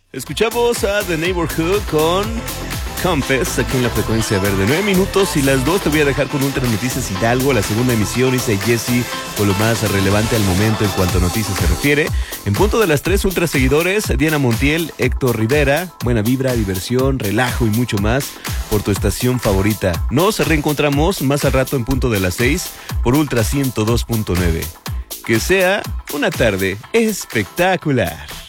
Escuchamos a The Neighborhood con Compass aquí en la frecuencia verde. 9 minutos y las 2 te voy a dejar con Ultra Noticias Hidalgo, la segunda emisión, Isa y Jessy, con lo más relevante al momento en cuanto a noticias se refiere. En punto de las 3, ultra seguidores, Diana Montiel, Héctor Rivera, buena vibra, diversión, relajo y mucho más por tu estación favorita. Nos reencontramos más al rato en punto de las 6 por Ultra 102.9. Que sea una tarde espectacular.